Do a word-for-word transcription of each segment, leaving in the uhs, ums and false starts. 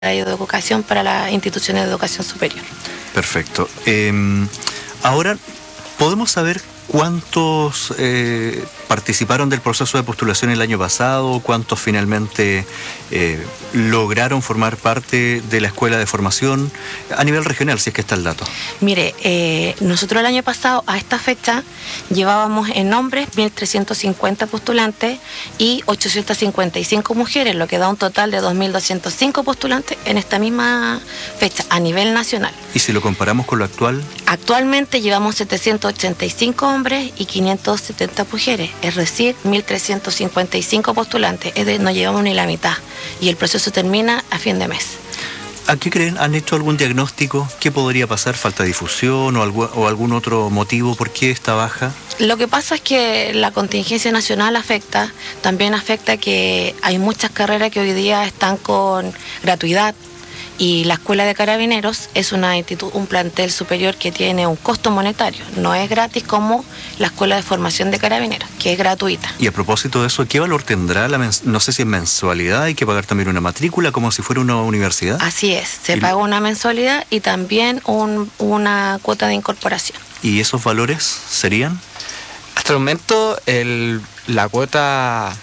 de educación para las instituciones de educación superior. Perfecto. Eh, ahora, ¿podemos saber cuántos eh, participaron del proceso de postulación el año pasado? ¿Cuántos finalmente eh, lograron formar parte de la escuela de formación a nivel regional, si es que está el dato? Mire, eh, nosotros el año pasado a esta fecha llevábamos en hombres mil trescientos cincuenta postulantes y ochocientas cincuenta y cinco mujeres, lo que da un total de dos mil doscientos cinco postulantes en esta misma fecha a nivel nacional. ¿Y si lo comparamos con lo actual? Actualmente llevamos setecientos ochenta y cinco hombres y quinientas setenta mujeres, es decir, mil trescientos cincuenta y cinco postulantes, es decir, no llevamos ni la mitad y el proceso termina a fin de mes. ¿A qué creen? ¿Han hecho algún diagnóstico? ¿Qué podría pasar? ¿Falta de difusión o, algo, o algún otro motivo? ¿Por qué esta baja? Lo que pasa es que la contingencia nacional afecta, también afecta que hay muchas carreras que hoy día están con gratuidad. Y la Escuela de Carabineros es una institu- un plantel superior que tiene un costo monetario. No es gratis como la Escuela de Formación de Carabineros, que es gratuita. Y a propósito de eso, ¿qué valor tendrá la mens- no sé si es mensualidad, hay que pagar también una matrícula como si fuera una universidad? Así es, se Y- paga una mensualidad y también un- una cuota de incorporación. ¿Y esos valores serían? Hasta el momento, el, la cuota,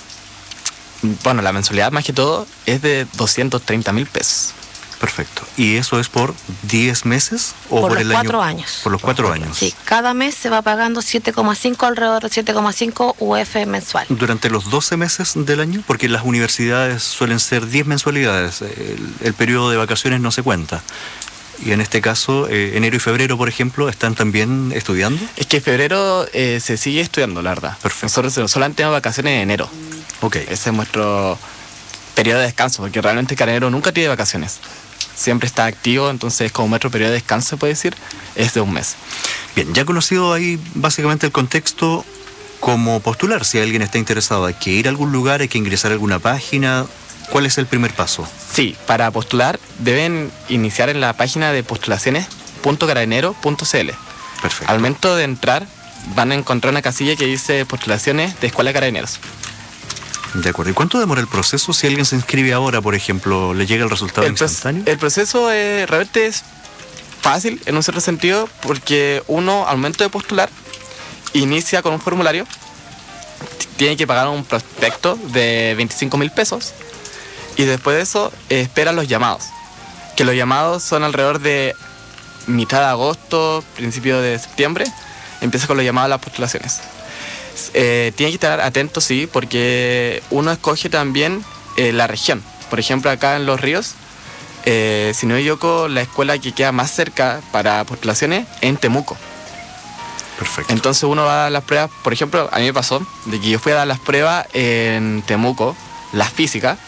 bueno, la mensualidad más que todo, es de doscientos treinta mil pesos. Perfecto. ¿Y eso es por diez meses o Por por, los el cuatro año? años. Por los cuatro años. Sí, cada mes se va pagando siete coma cinco, alrededor de siete coma cinco U F mensual. Durante los doce meses del año, porque las universidades suelen ser diez mensualidades, el, el periodo de vacaciones no se cuenta. Y en este caso, eh, enero y febrero, por ejemplo, ¿están también estudiando? Es que en febrero eh, se sigue estudiando, la verdad. Perfecto. Nosotros solamente tenemos vacaciones en enero. Ok. Ese es nuestro periodo de descanso, porque realmente Carabinero nunca tiene vacaciones. Siempre está activo, entonces como nuestro periodo de descanso, se puede decir, es de un mes. Bien, ya conocido ahí básicamente el contexto, ¿cómo postular? Si alguien está interesado, ¿hay que ir a algún lugar, hay que ingresar a alguna página? ¿Cuál es el primer paso? Sí, para postular deben iniciar en la página de postulaciones punto carabinero punto c l. Perfecto. Al momento de entrar van a encontrar una casilla que dice postulaciones de Escuela de Carabineros. De acuerdo. ¿Y cuánto demora el proceso? Si alguien se inscribe ahora, por ejemplo, ¿le llega el resultado El, pro- instantáneo? el proceso eh, realmente es fácil en un cierto sentido porque uno al momento de postular inicia con un formulario, t- tiene que pagar un prospecto de veinticinco mil pesos y después de eso eh, espera los llamados, que los llamados son alrededor de mitad de agosto, principio de septiembre, empieza con los llamados a las postulaciones. Eh, tiene que estar atento, sí, porque uno escoge también eh, la región. Por ejemplo, acá en Los Ríos, eh, si no me equivoco, la escuela que queda más cerca para postulaciones es en Temuco. Perfecto. Entonces uno va a dar las pruebas, por ejemplo, a mí me pasó de que yo fui a dar las pruebas en Temuco, las físicas,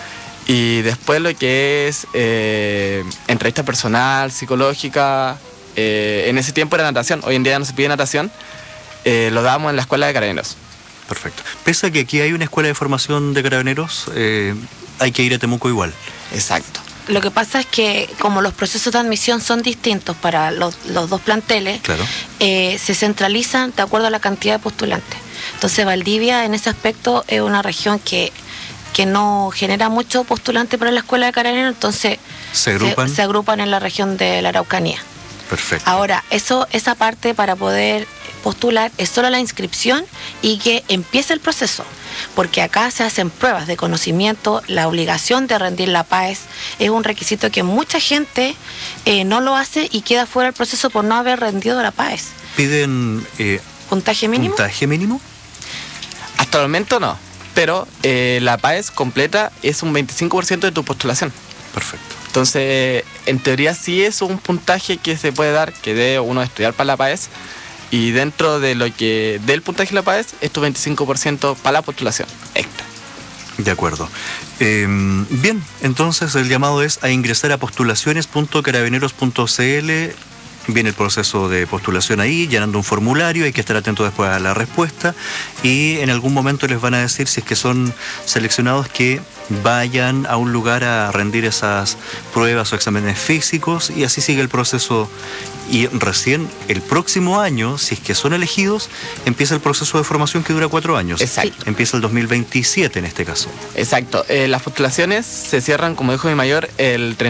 y después lo que es eh, entrevista personal, psicológica, eh, en ese tiempo era natación, hoy en día no se pide natación, eh, lo dábamos en la Escuela de Carabineros. Perfecto. Pese a que aquí hay una escuela de formación de carabineros, eh, hay que ir a Temuco igual. Exacto. Lo que pasa es que como los procesos de admisión son distintos para los, los dos planteles, Claro. eh, se centralizan de acuerdo a la cantidad de postulantes. Entonces Valdivia en ese aspecto es una región que, que no genera mucho postulante para la Escuela de Carabineros, entonces ¿Se agrupan? se, se agrupan en la región de la Araucanía. Perfecto. Ahora, eso, esa parte para poder postular es solo la inscripción y que empiece el proceso, porque acá se hacen pruebas de conocimiento, la obligación de rendir la P A E S es un requisito que mucha gente eh, no lo hace y queda fuera del proceso por no haber rendido la P A E S. ¿Piden eh, ¿Puntaje mínimo? puntaje mínimo? Hasta el momento no, pero eh, la P A E S completa es un veinticinco por ciento de tu postulación. Perfecto. Entonces, en teoría sí es un puntaje que se puede dar, que debe uno estudiar para la P A E S, y dentro de lo que del puntaje de la P A E S es tu veinticinco por ciento para la postulación extra. De acuerdo. Eh, bien, entonces el llamado es a ingresar a postulaciones punto carabineros punto c l viene el proceso de postulación ahí, llenando un formulario, hay que estar atento después a la respuesta y en algún momento les van a decir si es que son seleccionados que vayan a un lugar a rendir esas pruebas o exámenes físicos y así sigue el proceso. Y recién el próximo año, si es que son elegidos, empieza el proceso de formación que dura cuatro años. Exacto. Empieza el dos mil veintisiete en este caso. Exacto. Eh, las postulaciones se cierran, como dijo mi mayor, el